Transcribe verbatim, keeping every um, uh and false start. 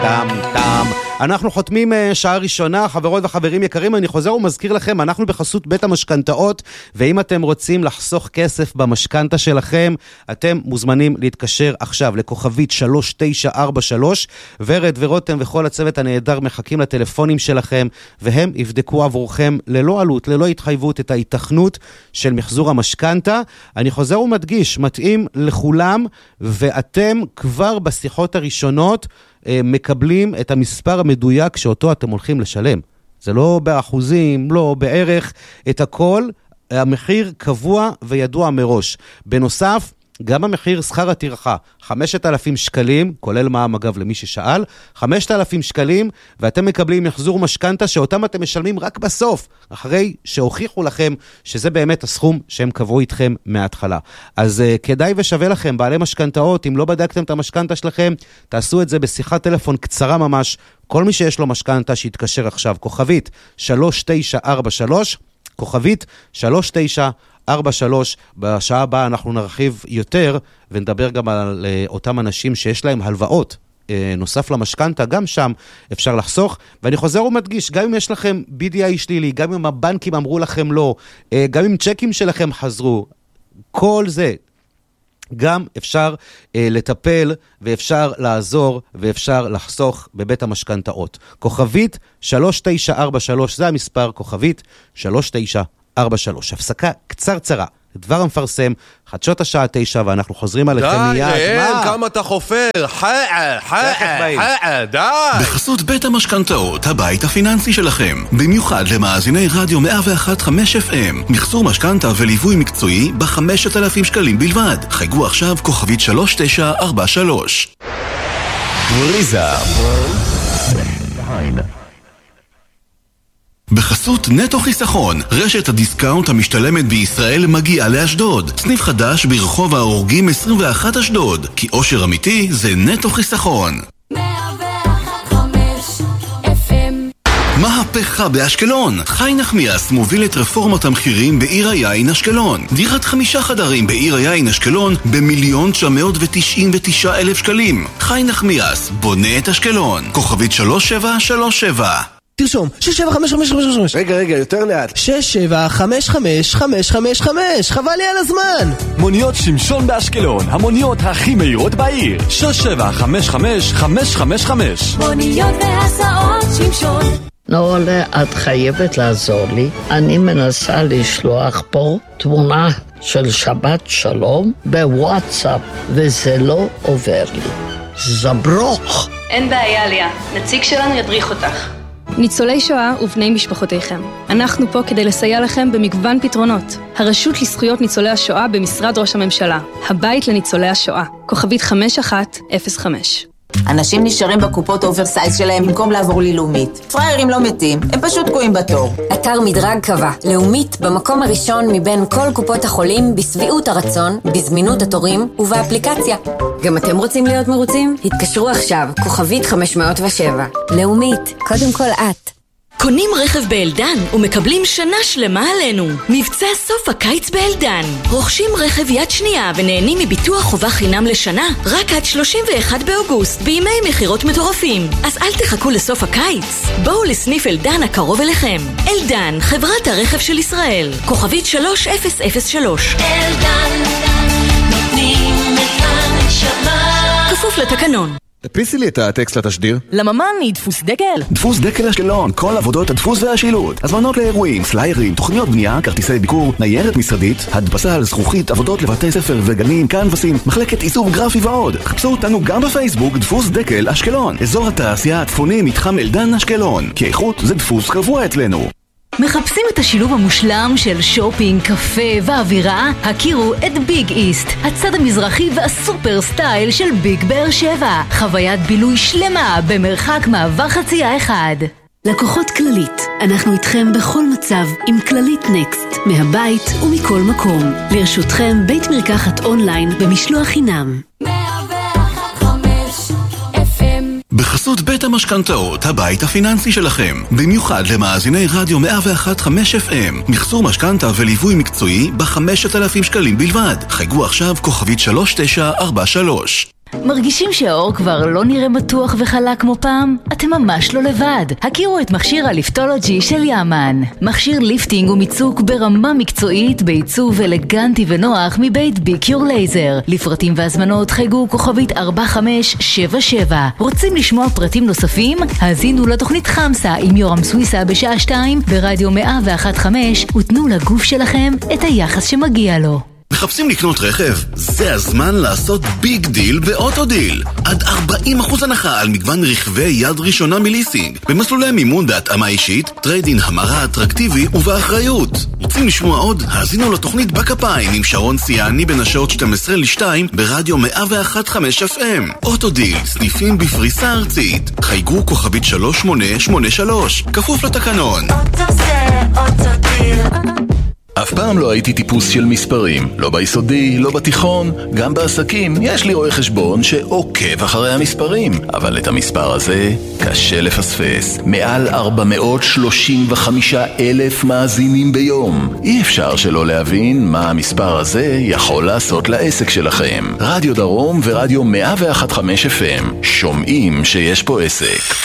טם טם. אנחנו חותמים שעה ראשונה, חברות וחברים יקרים, אני חוזר ומזכיר לכם, אנחנו בחסות בית המשכנתאות, ואם אתם רוצים לחסוך כסף במשכנתה שלכם, אתם מוזמנים להתקשר עכשיו לכוכבית שלוש תשע ארבע שלוש, ורד ורותם וכל הצוות הנהדר מחכים לטלפונים שלכם, והם יבדקו עבורכם ללא עלות, ללא התחייבות, את ההיתכנות של מחזור המשכנתה. אני חוזר ומדגיש, מתאים לכולם, ואתם כבר בשיחות הראשונות מקבלים את המספר המדויק שאותו אתם הולכים לשלם. זה לא באחוזים, לא בערך, את הכל, המחיר קבוע וידוע מראש. בנוסף, גם המחיר שכר הטרחה, חמשת אלפים שקלים, כולל מע"מ אגב למי ששאל, חמשת אלפים שקלים, ואתם מקבלים מחזור משכנתה שאותם אתם משלמים רק בסוף, אחרי שהוכיחו לכם שזה באמת הסכום שהם קבעו איתכם מההתחלה. אז uh, כדאי ושווה לכם, בעלי משכנתאות, אם לא בדקתם את המשכנתה שלכם, תעשו את זה בשיחת טלפון קצרה ממש, כל מי שיש לו משכנתה שיתקשר עכשיו, כוכבית שלוש תשע ארבע שלוש, כוכבית שלוש תשע ארבע שלוש, בשעה הבאה אנחנו נרחיב יותר, ונדבר גם על uh, אותם אנשים שיש להם הלוואות, uh, נוסף למשכנתה, גם שם אפשר לחסוך, ואני חוזר ומדגיש, גם אם יש לכם בי די איי שלילי, גם אם הבנקים אמרו לכם לא, uh, גם אם צ'קים שלכם חזרו, כל זה, גם אפשר uh, לטפל, ואפשר לעזור, ואפשר לחסוך בבית המשכנתאות. כוכבית שלוש תשע ארבע שלוש, זה המספר, כוכבית שלוש תשע ארבע שלוש. הפסקה קצרצרה, דבר המפרסם, חדשות השעה תשע, ואנחנו חוזרים עליכם מיד. די, אין, כמה אתה חופר, חעה, חעה, חעה, די. בחסות בית המשכנתאות, הבית הפיננסי שלכם, במיוחד למאזיני רדיו מאה ואחת נקודה חמש אף אם, מחסור משכנתה וליווי מקצועי ב-חמשת אלפים שקלים בלבד. חייגו עכשיו כוכבית שלוש תשע ארבע שלוש. בריזה. בחסות נטו חיסכון, רשת הדיסקאונט המשתלמת בישראל מגיעה לאשדוד. סניף חדש ברחוב האורגים עשרים ואחת אשדוד, כי אושר אמיתי זה נטו חיסכון. מאה ואחת נקודה חמש אף אם. מהפכה באשקלון. חי נחמיאס מוביל את רפורמת המחירים בעיר היין אשקלון. דירת חמישה חדרים בעיר היין אשקלון במיליון תשע מאות ותשעים ותשעה אלף שקלים. חי נחמיאס בונה את אשקלון. כוכבית שלוש שבע שלוש שבע. תרשום, שש שבע חמש חמש חמש חמש. רגע, רגע, יותר לאט. שש שבע חמש חמש חמש חמש חמש. חבל לי על הזמן. מוניות שמשון באשקלון, המוניות הכי מהירות בעיר. שש שבע חמש חמש חמש חמש חמש. מוניות והסעות שמשון. נורלה, את חייבת לעזור לי. אני מנסה לשלוח פה תמונה של שבת שלום בוואטסאפ, וזה לא עובר לי. זברוך. אין בעיה, ליה. נציג שלנו ידריך אותך. ניצולי שואה ובני משפחותיכם. אנחנו פה כדי לסייע לכם במגוון פתרונות. הרשות לזכויות ניצולי השואה במשרד ראש הממשלה. הבית לניצולי השואה. כוכבית חמש אחת אפס חמש. אנשים נשארים בקופות אוברסייז שלהם במקום לעבור ללאומית. פריירים לא מתים, הם פשוט תקועים בתור. אתר מדרג קבע, לאומית במקום הראשון מבין כל קופות החולים בסביעות הרצון, בזמינות התורים ובאפליקציה. גם אתם רוצים להיות מרוצים? התקשרו עכשיו, כוכבית חמש מאות ושבע. לאומית, קודם כל את. קונים רכב באלדן ומקבלים שנה שלמה עלינו. מבצע סוף הקיץ באלדן. רוכשים רכב יד שנייה ונהנים מביטוח חובה חינם לשנה רק עד שלושים ואחד באוגוסט בימי מחירות מטורפים. אז אל תחכו לסוף הקיץ. בואו לסניף אלדן הקרוב אליכם. אלדן, חברת הרכב של ישראל. כוכבית שלוש אפס אפס שלוש. אלדן, נותנים את הנשמה. כפוף לתקנון. תדפיסי לי את הטקסט לתשדיר. לממן היא דפוס דקל. דפוס דקל אשקלון, כל עבודות הדפוס והשילוט. הזמנות לאירועים, פליירים, תוכניות בנייה, כרטיסי ביקור, ניירת משרדית, הדפסה על זכוכית, עבודות לבתי ספר וגנים, קנבסים, מחלקת עיצוב גרפי ועוד. חפשו אותנו גם בפייסבוק, דפוס דקל אשקלון. אזור התעשייה הצפוני, מתחם אלדן אשקלון. כי איכות זה דפוס קבוע אצלנו. מחפשים את השילוב המושלם של שופינג, קפה ואווירה? הכירו את ביג איסט, הצד המזרחי והסופר סטייל של ביג באר שבע. חוויית בילוי שלמה במרחק מעבר חצייה אחד. לקוחות כללית, אנחנו איתכם בכל מצב עם כללית נקסט, מהבית ומכל מקום. לרשותכם בית מרקחת אונליין במשלוח חינם. בחסות בית המשכנתאות, הבית הפיננסי שלכם, במיוחד למאזיני רדיו מאה ואחת נקודה חמש אף אם, מחסור משכנתה וליווי מקצועי ב-חמשת אלפים שקלים בלבד. חייגו עכשיו כוכבית שלוש תשע ארבע שלוש. מרגישים שהאור כבר לא נראה מתוח וחלק כמו פעם? אתם ממש לא לבד. הכירו את מכשיר הליפטולוגי של יאמן. מכשיר ליפטינג ומיצוק ברמה מקצועית בעיצוב אלגנטי ונוח מבית ביקיור לייזר. לפרטים והזמנות חייגו כוכבית ארבע חמש שבע שבע. רוצים לשמוע פרטים נוספים? האזינו לתוכנית חמסה עם יורם סוויסה בשעה שתיים ברדיו מאה ואחת חמש ותנו לגוף שלכם את היחס שמגיע לו. מחפשים לקנות רכב? זה הזמן לעשות ביג דיל באוטודיל. עד ארבעים אחוז הנחה על מגוון רכבי יד ראשונה מליסינג. במסלולי מימון בהתאמה אישית, טריידין המרה אטרקטיבי ובאחריות. רוצים לשמוע עוד? האזינו לתוכנית בקפיים עם שרון סיאני בין השעות שתים עשרה לשתיים ברדיו מאה ואחת חמש אף אם. אוטודיל, סניפים בפריסה ארצית. חייגו כוכבית שלוש שמונה שמונה שלוש. כפוף לתקנון. אוטו זה אוטודיל. אף פעם לא הייתי טיפוס של מספרים, לא ביסודי, לא בתיכון, גם בעסקים יש לי רואה חשבון שעוקב אחרי המספרים, אבל את המספר הזה קשה לפספס. מעל ארבע מאות שלושים וחמישה אלף מאזינים ביום. אי אפשר שלא להבין מה המספר הזה יכול לעשות לעסק שלכם. רדיו דרום ורדיו מאה ואחת חמש אף אם, שומעים שיש פה עסק.